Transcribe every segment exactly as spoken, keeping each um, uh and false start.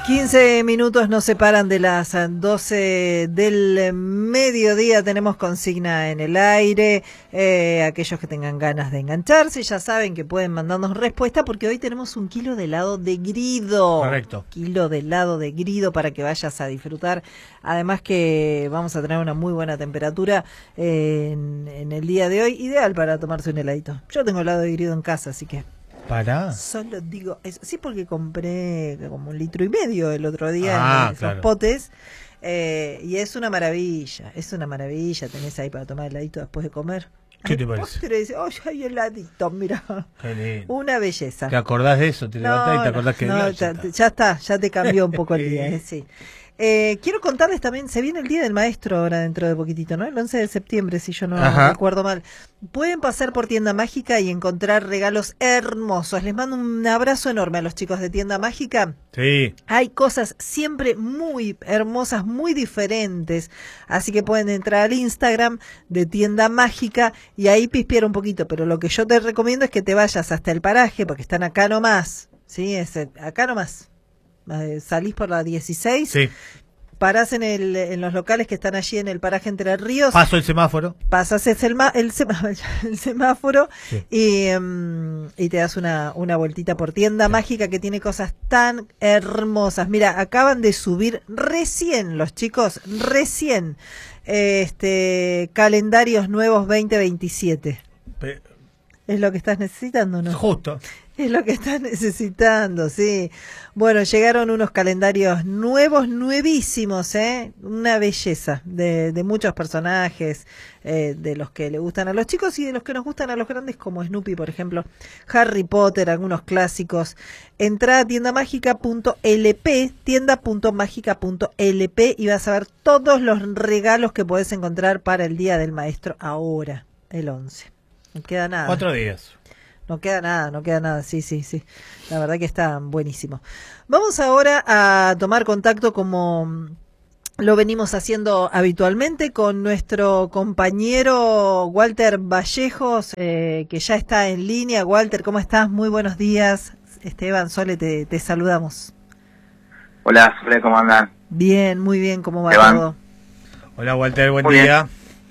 quince minutos nos separan de las doce del mediodía. Tenemos consigna en el aire. Eh, aquellos que tengan ganas de engancharse ya saben que pueden mandarnos respuesta, porque hoy tenemos un kilo de helado de Grido. Correcto. Kilo de helado de Grido para que vayas a disfrutar. Además que vamos a tener una muy buena temperatura eh, en, en el día de hoy. Ideal para tomarse un heladito. Yo tengo helado de Grido en casa, así que... ¿Para? Solo digo eso. Sí, porque compré como un litro y medio el otro día Ah, en esos claro. potes. Eh, y es una maravilla, es una maravilla. Tenés ahí para tomar heladito después de comer. ¿Qué Ay, te parece? postre, dice, oh, hay heladito, mira. Qué lindo. Una belleza. ¿Te acordás de eso? Te levantás y te acordás que... no, no, ya, ya está. ya está, ya te cambió un poco el día, eh, sí. Eh, quiero contarles también, se viene el Día del Maestro ahora dentro de poquitito, ¿no? El once de septiembre, si yo no Ajá. recuerdo mal. Pueden pasar por Tienda Mágica y encontrar regalos hermosos. Les mando un abrazo enorme a los chicos de Tienda Mágica. Sí. Hay cosas siempre muy hermosas, muy diferentes. Así que pueden entrar al Instagram de Tienda Mágica y ahí pispear un poquito. Pero lo que yo te recomiendo es que te vayas hasta el paraje, porque están acá nomás. ¿Sí? Es eh, acá nomás. Eh, salís por la dieciséis, Sí. parás en, el, en los locales que están allí en el paraje Entre Ríos. Paso el semáforo. Pasas el, selma- el, sema- el semáforo Sí. y, um, y te das una, una vueltita por Tienda Mágica, que tiene cosas tan hermosas. Mira, acaban de subir recién los chicos, recién, eh, este calendarios nuevos veinte veintisiete. Pe- ¿Es lo que estás necesitando, no? Justo. Es lo que estás necesitando, sí. Bueno, llegaron unos calendarios nuevos, nuevísimos, ¿eh? Una belleza de, de muchos personajes, eh, de los que le gustan a los chicos y de los que nos gustan a los grandes, como Snoopy, por ejemplo, Harry Potter, algunos clásicos. Entrá a tienda mágica punto l p, tienda punto mágica punto l p, y vas a ver todos los regalos que podés encontrar para el Día del Maestro ahora, el once. No queda nada. Cuatro días. No queda nada, no queda nada, sí, sí, sí. La verdad que está buenísimo. Vamos ahora a tomar contacto, como lo venimos haciendo habitualmente, con nuestro compañero Walter Vallejos, eh, que ya está en línea. Walter, ¿cómo estás? Muy buenos días. Esteban, Sole, te, te saludamos. Hola, Sole, ¿cómo andan? Bien, muy bien, ¿cómo va Esteban. todo? Hola, Walter, buen Muy día.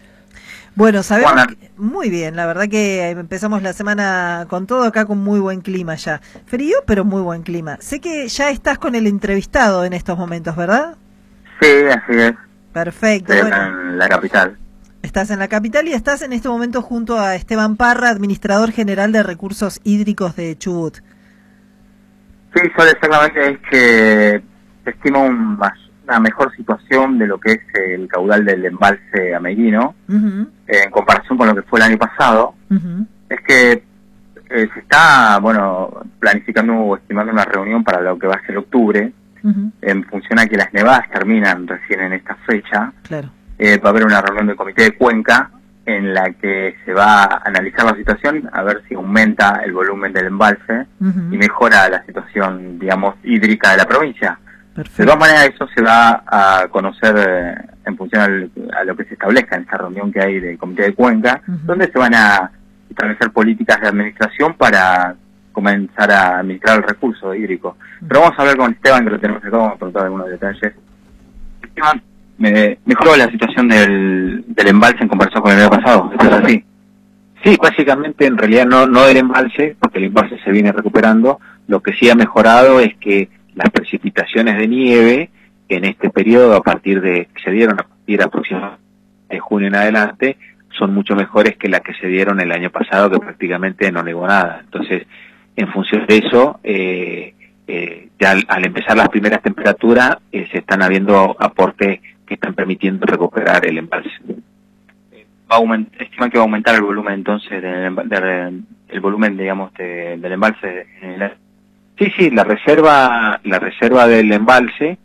Bueno, sabemos Hola. que- muy bien, la verdad que empezamos la semana con todo acá, con muy buen clima ya. Frío, pero muy buen clima. Sé que ya estás con el entrevistado en estos momentos, ¿verdad? Sí, así es. Perfecto. Estoy Bueno, acá en la capital. estás en la capital y estás en este momento junto a Esteban Parra, administrador general de Recursos Hídricos de Chubut. Sí, Sole, exactamente es que se estima un más- una mejor situación de lo que es el caudal del embalse Ameguino, Ujú, eh, en comparación con lo que fue el año pasado. ujú, Es que eh, se está, bueno, planificando o estimando una reunión para lo que va a ser octubre, ujú, en función a que las nevadas terminan recién en esta fecha. claro. Eh, va a haber una reunión del Comité de Cuenca en la que se va a analizar la situación, a ver si aumenta el volumen del embalse Ujú, y mejora la situación, digamos, hídrica de la provincia. De perfecto. todas maneras, eso se va a conocer eh, en función al- a lo que se establezca en esta reunión que hay del Comité de Cuenca, Ujú. donde se van a establecer políticas de administración para comenzar a administrar el recurso hídrico. Pero vamos a hablar con Esteban, que lo tenemos acá, vamos a preguntar algunos detalles. Esteban, me mejoró la situación del, del embalse en comparación con el año pasado, ¿esto es así? Sí, básicamente en realidad no, no del embalse, porque el embalse se viene recuperando. Lo que sí ha mejorado es que las precipitaciones de nieve en este periodo, a partir de que se dieron a partir aproximadamente de junio en adelante, son mucho mejores que las que se dieron el año pasado, que prácticamente no nevó nada. Entonces, en función de eso, eh, eh, ya al, al empezar las primeras temperaturas, eh, se están habiendo aportes que están permitiendo recuperar el embalse. Va a aument- estima que va a aumentar el volumen entonces del, emba- de- el volumen, digamos, de- del embalse en el Sí, sí, la reserva, la reserva del embalse,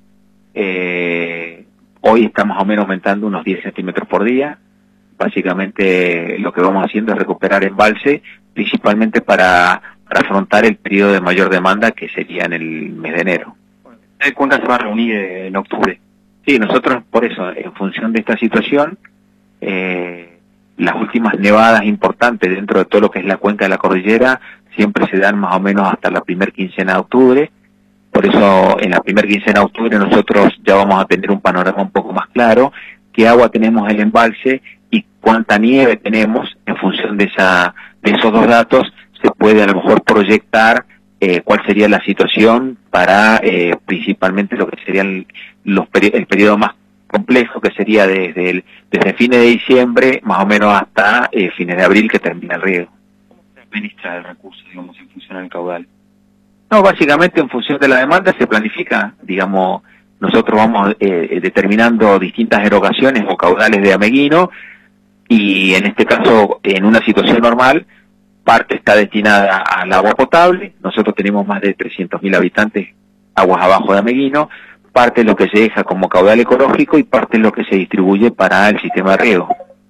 eh, hoy está más o menos aumentando unos diez centímetros por día. Básicamente lo que vamos haciendo es recuperar embalse, principalmente para, para afrontar el periodo de mayor demanda, que sería en el mes de enero. El Cuenca se va a reunir en octubre. Sí, nosotros por eso, en función de esta situación, eh, las últimas nevadas importantes dentro de todo lo que es la cuenca de la cordillera siempre se dan más o menos hasta la primer quincena de octubre. por eso en la primera quincena de octubre nosotros ya vamos a tener un panorama un poco más claro, qué agua tenemos en el embalse y cuánta nieve tenemos. En función de esa de esos dos datos se puede a lo mejor proyectar eh, cuál sería la situación para eh, principalmente lo que serían los peri el periodo más complejo, que sería desde el, desde fines de diciembre más o menos hasta eh, fines de abril, que termina el riego. ¿Cómo se administra el recurso, digamos, en función del caudal? No, básicamente en función de la demanda se planifica, digamos, nosotros vamos eh, determinando distintas erogaciones o caudales de ameguino, y en este caso, en una situación normal, parte está destinada al agua potable. Nosotros tenemos más de trescientos mil habitantes aguas abajo de ameguino, parte es lo que se deja como caudal ecológico y parte es lo que se distribuye para el sistema de riego.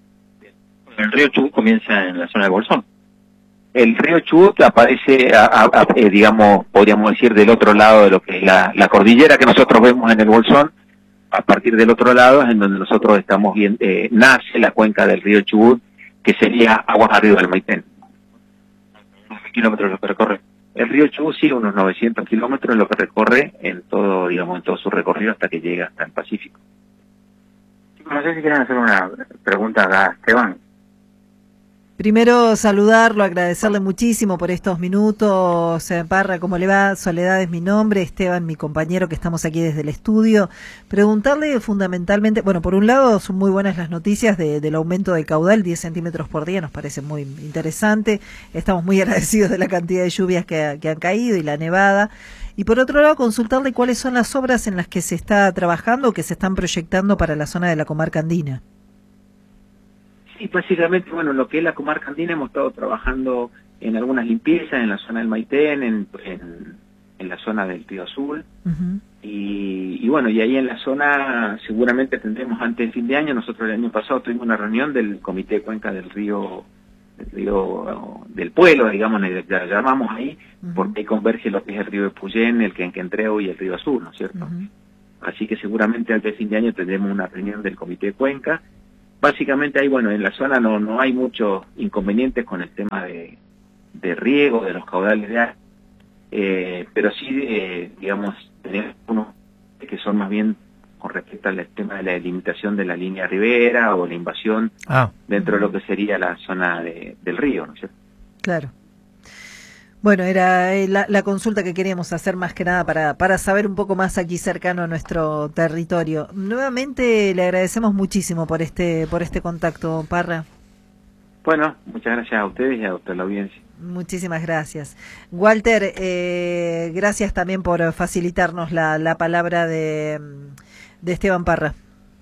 El río Chubut comienza en la zona de Bolsón. El río Chubut aparece, a, a, a, eh, digamos, podríamos decir, del otro lado de lo que es la, la cordillera que nosotros vemos en el Bolsón. A partir del otro lado es en donde nosotros estamos viendo, eh, nace la cuenca del río Chubut, que sería aguas arriba del Maitén. ¿Cuántos kilómetros lo que recorre? El río Chubut sigue unos novecientos kilómetros en lo que recorre en todo, digamos, en todo su recorrido hasta que llega hasta el Pacífico. Chicos, no sé si quieren hacer una pregunta acá a Esteban. Primero saludarlo, agradecerle muchísimo por estos minutos. Eh, Parra, ¿cómo le va? Soledad es mi nombre, Esteban, mi compañero, que estamos aquí desde el estudio. Preguntarle fundamentalmente, bueno, por un lado son muy buenas las noticias de, del aumento del caudal, diez centímetros por día, nos parece muy interesante. Estamos muy agradecidos de la cantidad de lluvias que, que han caído y la nevada. Y por otro lado, consultarle cuáles son las obras en las que se está trabajando o que se están proyectando para la zona de la comarca andina. Sí, básicamente, bueno, lo que es la comarca andina hemos estado trabajando en algunas limpiezas en la zona del Maitén, en, en, en la zona del Río Azul, uh-huh. y, y bueno, y ahí en la zona seguramente tendremos antes del fin de año. Nosotros el año pasado tuvimos una reunión del Comité de Cuenca del Río, del río del Pueblo, digamos, la llamamos ahí, uh-huh. porque ahí converge lo que es el río de Puyén, el Quenquentreo y el Río Azul, ¿no es cierto? Uh-huh. Así que seguramente antes del fin de año tendremos una reunión del Comité de Cuenca. Básicamente ahí, bueno, en la zona no no hay muchos inconvenientes con el tema de, de riego, de los caudales de agua, eh, pero sí, eh, digamos, tenemos unos que son más bien con respecto al tema de la delimitación de la línea ribera o la invasión ah. dentro de lo que sería la zona de, del río, ¿no es cierto? Claro. Bueno, era la, la consulta que queríamos hacer más que nada para, para saber un poco más aquí cercano a nuestro territorio. Nuevamente le agradecemos muchísimo por este por este contacto, Parra. Bueno, muchas gracias a ustedes y a toda la audiencia. Muchísimas gracias. Walter, eh, gracias también por facilitarnos la, la palabra de, de Esteban Parra.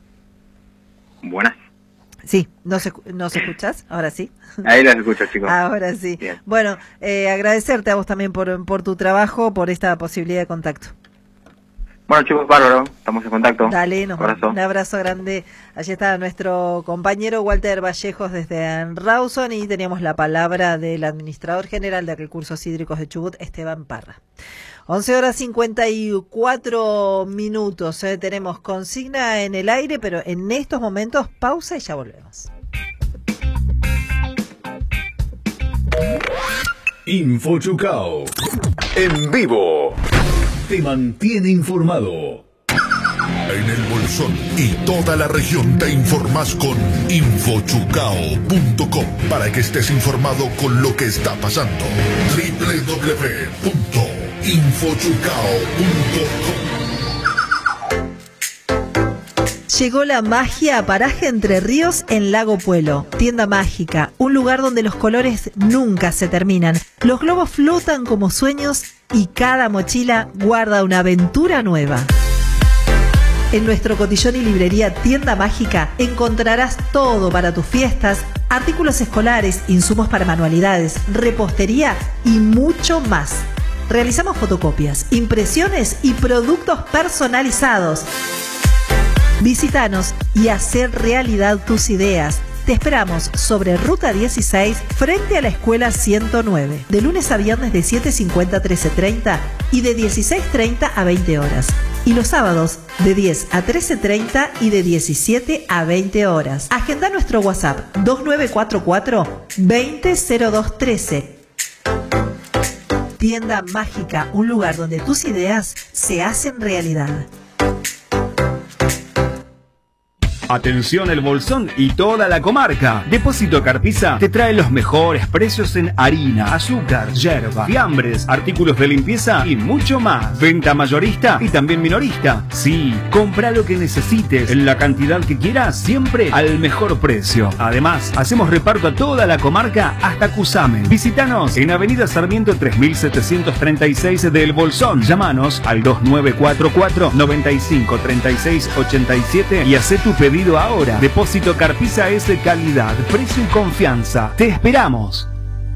Buenas. Sí, ¿nos, ¿nos escuchás? Ahora sí. Ahí los escucho, chicos. Ahora sí. Bien. Bueno, eh, agradecerte a vos también por, por tu trabajo, por esta posibilidad de contacto. Bueno, chicos, bárbaro, estamos en contacto. Dale, nos abrazo. Un abrazo grande. Allí está nuestro compañero Walter Vallejos desde Rawson, y teníamos la palabra del administrador general de Recursos Hídricos de Chubut, Esteban Parra. once horas cincuenta y cuatro minutos. Eh, tenemos consigna en el aire, pero en estos momentos pausa y ya volvemos. InfoChucao en vivo te mantiene informado. En el Bolsón y toda la región te informás con info chucao punto com para que estés informado con lo que está pasando. doble u doble u doble u punto info chucao punto com. Llegó la magia a Paraje Entre Ríos en Lago Puelo. Tienda mágica, un lugar donde los colores nunca se terminan. Los globos flotan como sueños y cada mochila guarda una aventura nueva. En nuestro cotillón y librería Tienda Mágica encontrarás todo para tus fiestas, artículos escolares, insumos para manualidades, repostería y mucho más. Realizamos fotocopias, impresiones y productos personalizados. Visítanos y hacer realidad tus ideas. Te esperamos sobre Ruta dieciséis, frente a la Escuela ciento nueve, de lunes a viernes de siete cincuenta a trece treinta y de dieciséis treinta a veinte horas. Y los sábados de diez a trece treinta y de diecisiete a veinte horas. Agenda nuestro WhatsApp dos nueve cuatro cuatro, dos cero cero dos uno tres. Tienda Mágica, un lugar donde tus ideas se hacen realidad. Atención El Bolsón y toda la comarca. Depósito Carpisa te trae los mejores precios en harina, azúcar, yerba, fiambres, artículos de limpieza y mucho más. Venta mayorista y también minorista. Sí, compra lo que necesites en la cantidad que quieras, siempre al mejor precio. Además, hacemos reparto a toda la comarca hasta Cusamen. Visítanos en Avenida Sarmiento tres mil setecientos treinta y seis de El Bolsón. Llámanos al dos nueve cuatro cuatro, nueve cinco, tres seis, ocho siete y hacé tu pedido ahora. Depósito Carpisa es de calidad, precio y confianza. Te esperamos.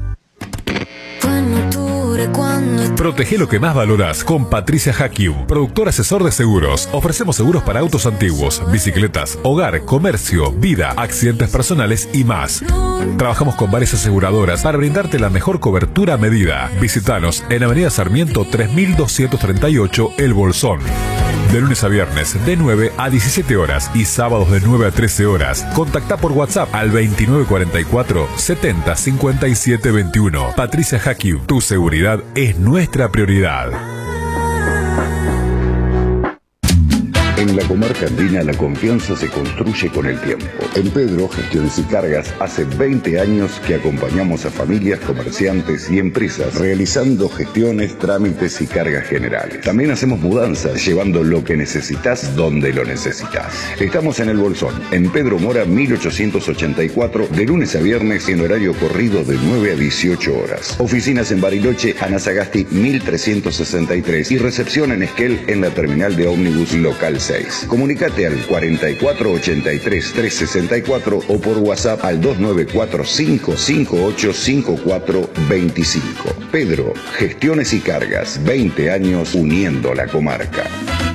Protege lo que más valoras con Patricia Hakiu, productor asesor de seguros. Ofrecemos seguros para autos antiguos, bicicletas, hogar, comercio, vida, accidentes personales y más. Trabajamos con varias aseguradoras para brindarte la mejor cobertura a medida. Visítanos en Avenida Sarmiento tres mil doscientos treinta y ocho, El Bolsón. De lunes a viernes de nueve a diecisiete horas y sábados de nueve a trece horas. Contacta por WhatsApp al veintinueve cuarenta y cuatro, setenta, cincuenta y siete veintiuno. Patricia Hakiu, tu seguridad es nuestra prioridad. En la comarca andina la confianza se construye con el tiempo. En Pedro Gestiones y Cargas hace veinte años que acompañamos a familias, comerciantes y empresas realizando gestiones, trámites y cargas generales. También hacemos mudanzas, llevando lo que necesitas donde lo necesitas. Estamos en El Bolsón, en Pedro Mora mil ochocientos ochenta y cuatro, de lunes a viernes en horario corrido de nueve a dieciocho horas. Oficinas en Bariloche, Ana Sagasti mil trescientos sesenta y tres y recepción en Esquel en la terminal de ómnibus local seis. Comunicate al cuarenta y cuatro ochenta y tres trescientos sesenta y cuatro o por WhatsApp al dos nueve cuatro cinco cinco ocho cinco cuatro veinticinco. Pedro, Gestiones y Cargas, veinte años uniendo la comarca.